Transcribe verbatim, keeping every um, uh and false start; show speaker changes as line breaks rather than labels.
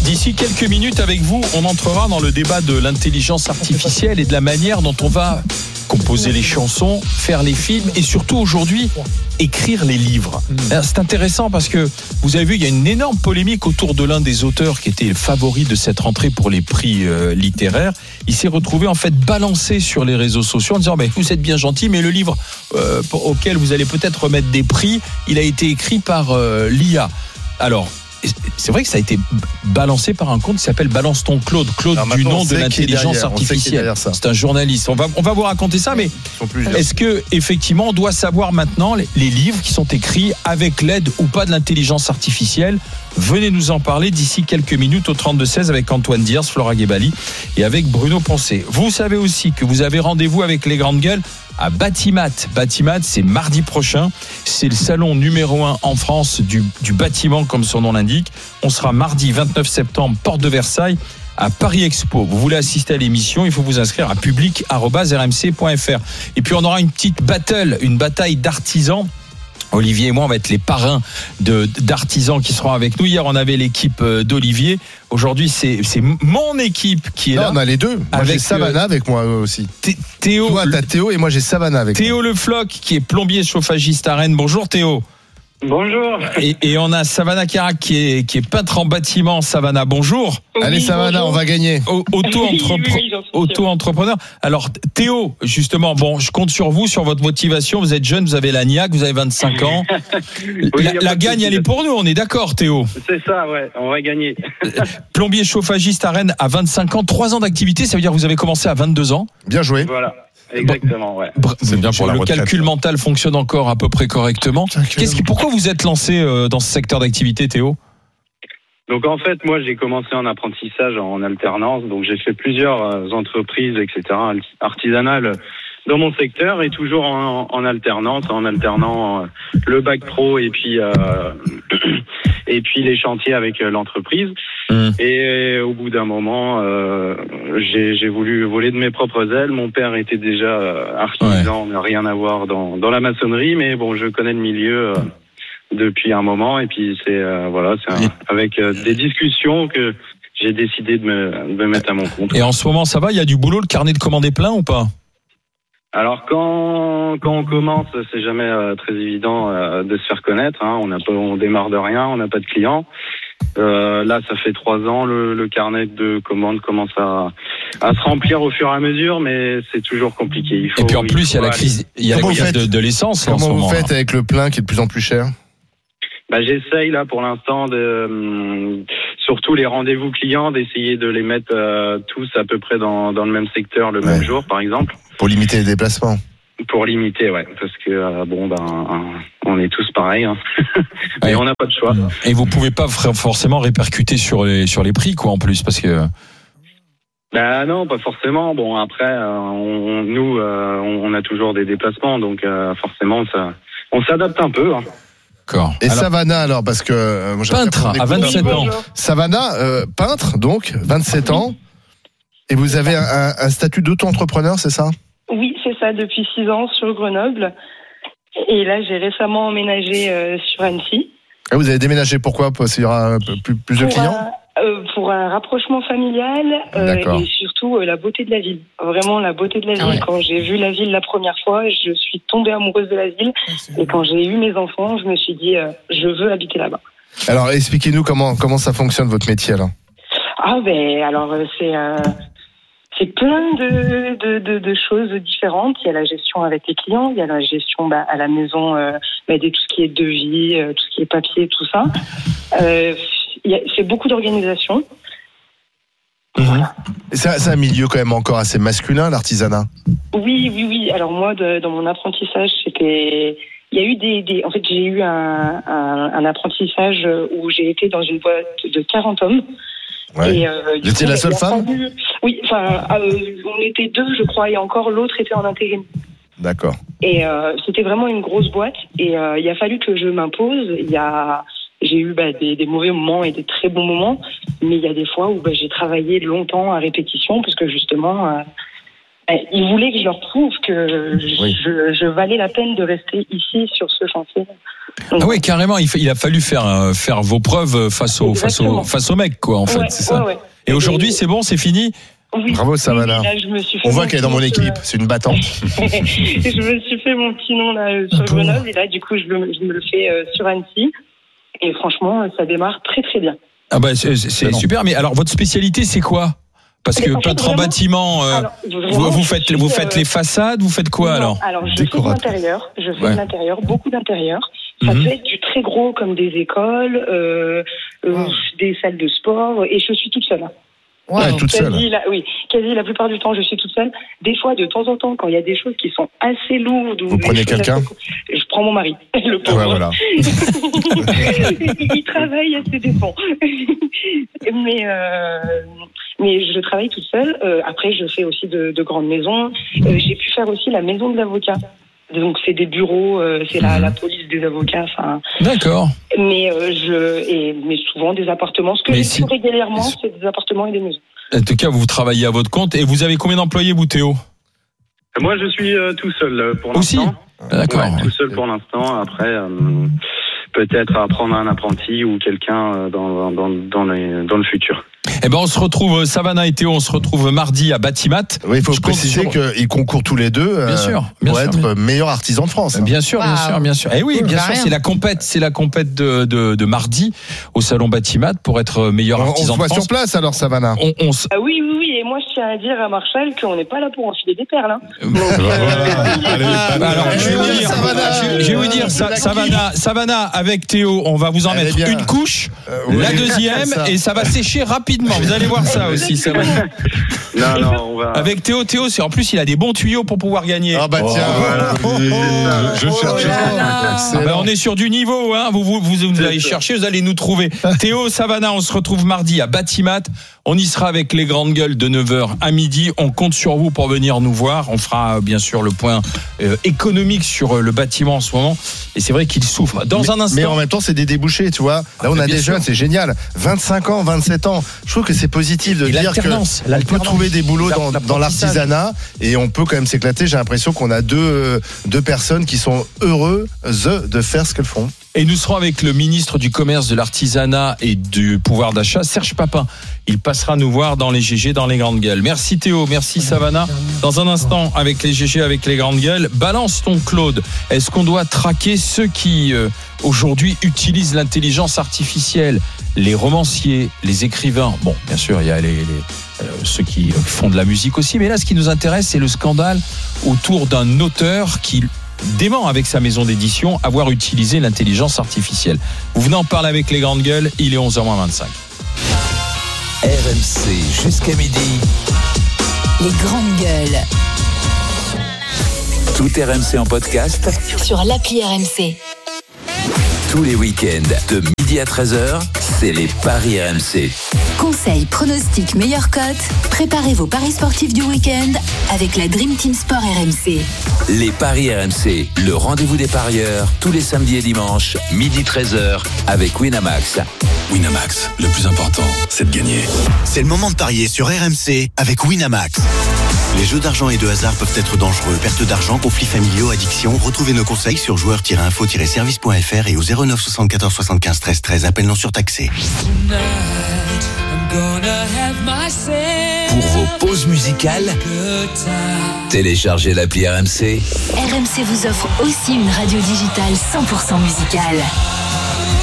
D'ici quelques minutes avec vous, on entrera dans le débat de l'intelligence artificielle et de la manière dont on va composer les chansons, faire les films et surtout aujourd'hui écrire les livres. C'est intéressant parce que vous avez vu, il y a une énorme polémique autour de l'un des auteurs qui était le favori de cette rentrée pour les prix euh, littéraires. Il s'est retrouvé en fait balancé sur les réseaux sociaux en disant mais vous êtes bien gentil, mais le livre euh, auquel vous allez peut-être remettre des prix, il a été écrit par euh, l'I A. Alors c'est vrai que ça a été balancé par un compte qui s'appelle Balance ton Claude, Claude du nom de l'intelligence artificielle. C'est un journaliste. On va, on va vous raconter ça, mais est-ce que effectivement on doit savoir maintenant les, les livres qui sont écrits avec l'aide ou pas de l'intelligence artificielle? Venez nous en parler d'ici quelques minutes au trente-deux seize avec Antoine Diers, Flora Gebali et avec Bruno Poncet. Vous savez aussi que vous avez rendez-vous avec les grandes gueules à Batimat. Batimat, c'est mardi prochain. C'est le salon numéro un en France du, du bâtiment, comme son nom l'indique. On sera mardi vingt-neuf septembre, porte de Versailles, à Paris Expo. Vous voulez assister à l'émission, il faut vous inscrire à public arobase r m c point f r. Et puis on aura une petite battle, une bataille d'artisans. Olivier et moi, on va être les parrains de, d'artisans qui seront avec nous. Hier, on avait l'équipe d'Olivier. Aujourd'hui, c'est, c'est mon équipe qui est
non,
là.
On a les deux. Moi, avec j'ai Savannah euh, avec moi aussi.
Théo.
Toi, t'as Théo et moi, j'ai Savannah avec
Théo
moi.
Le Floch, qui est plombier chauffagiste à Rennes. Bonjour Théo.
Bonjour.
Et, et on a Savannah Carac qui est, qui est peintre en bâtiment. Savannah, bonjour.
Oui, Allez Savannah, bonjour. On va gagner.
Auto-entrepreneur. Oui, oui, auto-entrepreneur. Alors Théo, justement, bon, je compte sur vous, sur votre motivation. Vous êtes jeune, vous avez la niaque, vous avez vingt-cinq ans. oui, la la gagne, elle est pour nous, on est d'accord Théo?
C'est ça, ouais, on va gagner.
Plombier chauffagiste à Rennes à vingt-cinq ans, trois ans d'activité, ça veut dire que vous avez commencé à vingt-deux ans.
Bien joué.
Voilà. Exactement, ouais.
C'est bien pour la retraite. Le calcul mental fonctionne encore à peu près correctement. Qu'est-ce qui, pourquoi vous êtes lancé dans ce secteur d'activité, Théo?
Donc en fait, moi j'ai commencé en apprentissage en alternance, donc j'ai fait plusieurs entreprises, et cetera, artisanales dans mon secteur et toujours en, en alternance, en alternant le bac pro et puis euh, et puis les chantiers avec l'entreprise. Mmh. Et au bout d'un moment, euh, j'ai, j'ai voulu voler de mes propres ailes. Mon père était déjà artisan, n'a ouais. rien à voir dans dans la maçonnerie, mais bon, je connais le milieu. Euh, depuis un moment et puis c'est euh, voilà c'est un, avec euh, des discussions que j'ai décidé de me, de me mettre à mon compte.
Et en ce moment ça va, il y a du boulot, le carnet de commandes est plein ou pas?
Alors quand quand on commence, c'est jamais euh, très évident euh, de se faire connaître, hein. On n'a pas, on démarre de rien, on n'a pas de clients. Euh, là, ça fait trois ans, le, le carnet de commandes commence à, à se remplir au fur et à mesure, mais c'est toujours compliqué. Il faut,
et puis en plus, il y a la crise, il y a la crise de, de l'essence.
Comment
en ce
vous
moment,
faites avec le plein qui est de plus en plus cher?
Bah, j'essaye là pour l'instant de euh, surtout les rendez-vous clients d'essayer de les mettre euh, tous à peu près dans dans le même secteur le ouais. même jour par exemple.
Pour limiter les déplacements.
Pour limiter, ouais, parce que euh, bon ben on est tous pareils, hein. mais ouais. on n'a pas de choix.
Et vous pouvez pas forcément répercuter sur les sur les prix quoi en plus parce que.
Bah non, pas forcément. Bon après, euh, on, nous euh, on a toujours des déplacements donc euh, forcément ça on s'adapte un peu. Hein.
D'accord.
Et alors, Savannah alors parce que euh, moi,
peintre à vingt-sept ans.
Savannah euh, peintre donc vingt-sept ans et vous avez un, un statut d'auto-entrepreneur, c'est ça?
Oui, c'est ça depuis six ans sur Grenoble et là j'ai récemment emménagé euh, sur Annecy.
Et vous avez déménagé pourquoi? Parce qu'il y aura plus, plus de clients?
Un, euh, pour un rapprochement familial euh, et surtout euh, la beauté de la ville. Vraiment la beauté de la ville. Ah ouais. Quand j'ai vu la ville la première fois, je suis tombée amoureuse de la ville. Ah, et quand j'ai eu mes enfants, je me suis dit, euh, je veux habiter là-bas.
Alors expliquez-nous comment comment ça fonctionne votre métier alors.
Ah ben alors c'est euh, c'est plein de, de de de choses différentes. Il y a la gestion avec les clients, il y a la gestion bah, à la maison, euh, bah, de tout ce qui est devis, euh, tout ce qui est papier, tout ça. Euh, il y a, c'est beaucoup d'organisation.
Mmh. Voilà. C'est, c'est un milieu quand même encore assez masculin, l'artisanat.
Oui, oui, oui. Alors moi, de, dans mon apprentissage, c'était, il y a eu des, des... en fait, j'ai eu un, un, un apprentissage où j'ai été dans une boîte de quarante hommes.
Ouais. Et, euh, Vous étiez la seule femme?
Fallu... Oui, enfin, euh, on était deux, je crois, et encore l'autre était en intérim.
D'accord.
Et euh, c'était vraiment une grosse boîte, et euh, il a fallu que je m'impose. Il y a J'ai eu bah, des, des mauvais moments et des très bons moments, mais il y a des fois où bah, j'ai travaillé longtemps à répétition parce que justement, euh, bah, ils voulaient que je leur prouve que oui. je, je valais la peine de rester ici sur ce chantier.
Ah ouais, carrément, il, fa- il a fallu faire, euh, faire vos preuves face au, face au, face au mec, quoi, en fait,
Ouais,
c'est ça.
ouais, ouais.
Et aujourd'hui, c'est bon, c'est fini?
Oui.
Bravo, Savannah.
Oui, là, je me suis fait
On voit
mon
qu'elle est dans mon
petit nom
équipe, c'est une battante.
sur- je me suis fait mon petit nom là euh, sur
Ah bon.
Grenoble et là du coup je, le- je me le fais euh, sur Annecy et franchement ça démarre très très bien.
Ah bah, c'est, c'est
C'est
super, mais alors, votre spécialité, c'est quoi? Parce que
Mais en fait,
peintre en
vraiment-
bâtiment, euh,
Alors, vraiment,
vous, vous
je
faites,
suis,
vous
euh,
faites les façades, vous faites quoi
non,
alors?
Alors je fais de
Décoratrice.
l'intérieur, je fais
Ouais.
de l'intérieur, beaucoup d'intérieur. Ça
Mhm.
peut être du très gros comme des écoles, euh, euh,
Wow.
des salles de sport et je suis toute seule.
Ouais, toute seule.
Quasi, la, oui, quasi la plupart du temps, je suis toute seule. Des fois, de temps en temps, quand il y a des choses qui sont assez lourdes, ou
Vous
des
prenez
choses
quelqu'un
assez- Je prends mon mari, le
Ouais,
pauvre.
voilà.
Il travaille à ses dépens. mais, euh, mais je travaille toute seule. Euh, après, je fais aussi de, de grandes maisons. Euh, j'ai pu faire aussi la maison de l'avocat. Donc, c'est des bureaux, euh, c'est la, la police des avocats. Enfin,
D'accord.
mais euh, je, et mais souvent des appartements. Ce que
Mais
j'ai
si-
fait régulièrement, c'est des appartements et des maisons.
En tout cas, vous travaillez à votre compte. Et vous avez combien d'employés, vous, Théo?
Moi, je suis euh, tout seul euh, pour
Aussi?
l'instant.
D'accord.
Ouais, tout seul pour l'instant. Après, euh, peut-être apprendre un apprenti ou quelqu'un euh, dans, dans, dans, les, dans le futur.
Eh ben, on se retrouve, Savannah et Théo, on se retrouve mardi à Batimat.
Oui, il faut
Je compte
préciser
sur-
qu'ils concourent tous les deux euh,
Bien sûr, bien
pour
sûr,
être
bien-
meilleurs artisans de France. hein.
Bien sûr, bien
Wow.
sûr, bien sûr. Eh oui, bien
Bah,
sûr,
rien.
c'est la compète, c'est la compète de, de, de mardi au salon Batimat pour être meilleur
On, on se
artisan de
voit
France.
sur place alors, Savannah.
On, on s-
Ah oui, oui, oui. Et moi, je tiens à dire à Marshall qu'on n'est pas là pour enfiler des perles. Hein. Donc,
Ah, bah alors, je vais vous
Eh,
dire,
Savannah,
je, je vais vous dire,
euh,
Sa-
la
Savannah, Savannah, avec Théo, on va vous en
Elle est
mettre
bien.
une couche,
Euh, oui,
la deuxième,
ça.
et ça va sécher rapidement. Vous allez voir ça aussi, Savannah.
Non, non, on va.
Avec Théo, Théo, c'est en plus, il a des bons tuyaux pour pouvoir gagner.
Ah bah tiens,
voilà.
oh, oh, oh,
Je
oh,
cherche.
oh,
Ah
excellent.
ben, on est sur du niveau, hein. Vous, vous, vous, vous
C'est
allez
ça.
chercher, vous allez nous trouver. Théo, Savannah, on se retrouve mardi à Batimat. On y sera avec les grandes gueules de neuf heures à midi. On compte sur vous pour venir nous voir. On fera euh, bien sûr le point euh, économique sur euh, le bâtiment en ce moment. Et c'est vrai qu'il souffre. Dans
mais,
un instant.
mais en même temps, c'est des débouchés, tu vois. Là, on
Ah,
a
bien
des
sûr.
jeunes, c'est génial. vingt-cinq ans, vingt-sept ans. Je trouve que c'est positif de
Et
dire
l'alternance,
que on peut
l'alternance.
trouver des boulots dans,
L'apprentissage.
dans l'artisanat et on peut quand même s'éclater. J'ai l'impression qu'on a deux, euh, deux personnes qui sont heureuses de faire ce qu'elles font.
Et nous serons avec le ministre du Commerce, de l'Artisanat et du Pouvoir d'achat, Serge Papin. Il passera nous voir dans les G G, dans les grandes gueules. Merci Théo, merci Savannah. Dans un instant, avec les G G, avec les grandes gueules, balance ton Claude. Est-ce qu'on doit traquer ceux qui, euh, aujourd'hui, utilisent l'intelligence artificielle? Les romanciers, les écrivains. Bon, bien sûr, il y a les, les, euh, ceux qui font de la musique aussi. Mais là, ce qui nous intéresse, c'est le scandale autour d'un auteur qui dément avec sa maison d'édition avoir utilisé l'intelligence artificielle. Vous venez en parler avec les grandes gueules, il est onze heures moins vingt-cinq.
R M C jusqu'à midi.
Les grandes gueules.
Tout R M C en podcast
Sur l'appli R M C.
tous les week-ends de midi à treize heures. C'est les paris R M C.
Conseils, pronostics, meilleures cotes. Préparez vos paris sportifs du week-end avec la Dream Team Sport R M C.
Les paris R M C, le rendez-vous des parieurs, tous les samedis et dimanches, midi treize heures, avec Winamax.
Winamax, le plus important, c'est de gagner.
C'est le moment de parier sur R M C avec Winamax. Les jeux d'argent et de hasard peuvent être dangereux. Perte d'argent, conflits familiaux, addiction. Retrouvez nos conseils sur joueurs tiret info tiret service point f r et au zéro neuf soixante-quatorze soixante-quinze treize treize. Appel non surtaxé.
Pour vos pauses musicales, téléchargez l'appli R M C.
R M C vous offre aussi une radio digitale cent pour cent musicale.